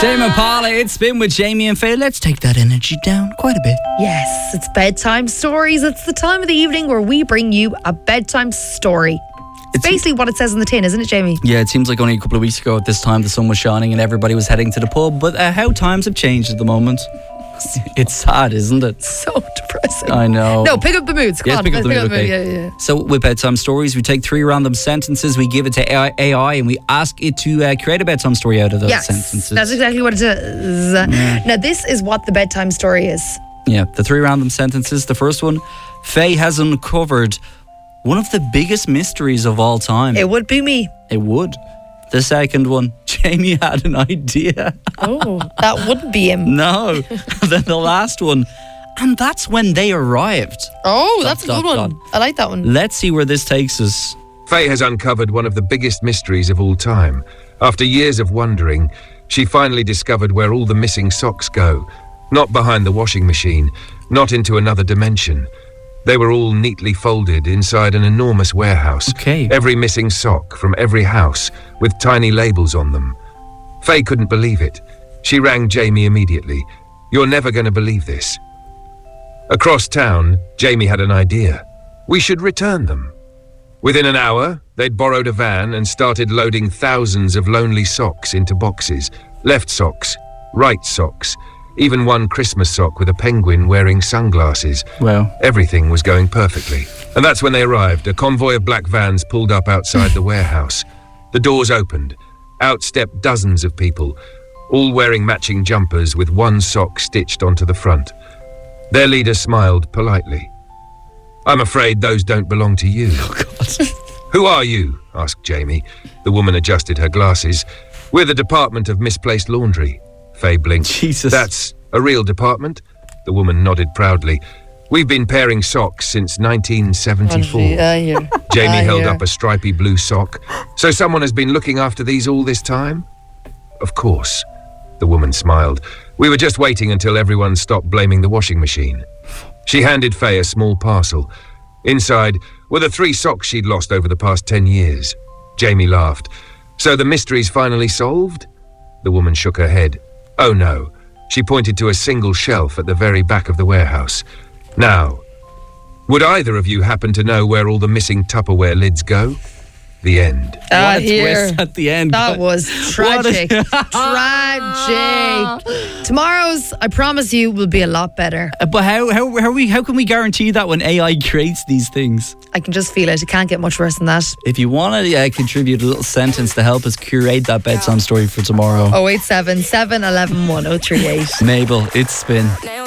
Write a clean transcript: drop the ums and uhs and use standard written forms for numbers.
Tame Impala, it's been with Jamie and Faye. Let's take that energy down quite a bit. Yes, it's bedtime stories. It's the time of the evening where we bring you a bedtime story. It's basically what it says in the tin, isn't it, Jamie? Yeah, it seems like only a couple of weeks ago at this time the sun was shining and everybody was heading to the pub. But how times have changed at the moment. It's sad, isn't it? So depressing. I know. No, pick up the moods. Come on, pick up the mood. Okay. Yeah. So with bedtime stories, we take 3 random sentences, we give it to AI, and we ask it to create a bedtime story out of those sentences. That's exactly what it is. Now, this is what the bedtime story is. Yeah, the 3 random sentences. The first one, Faye has uncovered one of the biggest mysteries of all time. It would be me. It would. The second one, Jamie had an idea. Oh, that wouldn't be him. No. Then the last one, and that's when they arrived. Oh, that's a good one. I like that one. Let's see where this takes us. Faye has uncovered one of the biggest mysteries of all time. After years of wondering, she finally discovered where all the missing socks go. Not behind the washing machine, not into another dimension. They were all neatly folded inside an enormous warehouse. Okay. Every missing sock from every house with tiny labels on them. Faye couldn't believe it. She rang Jamie immediately. "You're never going to believe this." Across town, Jamie had an idea. We should return them. Within an hour, they'd borrowed a van and started loading thousands of lonely socks into boxes. Left socks, right socks, even one Christmas sock with a penguin wearing sunglasses. Wow. Everything was going perfectly. And that's when they arrived. A convoy of black vans pulled up outside the warehouse. The doors opened. Out stepped dozens of people, all wearing matching jumpers with one sock stitched onto the front. Their leader smiled politely. "I'm afraid those don't belong to you." Oh, God. "Who are you?" asked Jamie. The woman adjusted her glasses. "We're the Department of Misplaced Laundry." Faye blinked. Jesus. "That's a real department?" The woman nodded proudly. "We've been pairing socks since 1974. Jamie held up a stripy blue sock. "So someone has been looking after these all this time?" "Of course." The woman smiled. "We were just waiting until everyone stopped blaming the washing machine." She handed Faye a small parcel. Inside were the 3 socks she'd lost over the past 10 years. Jamie laughed. "So the mystery's finally solved?" The woman shook her head. "Oh no." She pointed to a single shelf at the very back of the warehouse. "Now, would either of you happen to know where all the missing Tupperware lids go?" The end. What a twist at the end. That was tragic. Tragic. Tomorrow's, I promise you, will be a lot better. But how can we guarantee that when AI creates these things? I can just feel it. It can't get much worse than that. If you want to contribute a little sentence to help us curate that bedtime story for tomorrow. 087 711 1038. Mabel, it's Spin.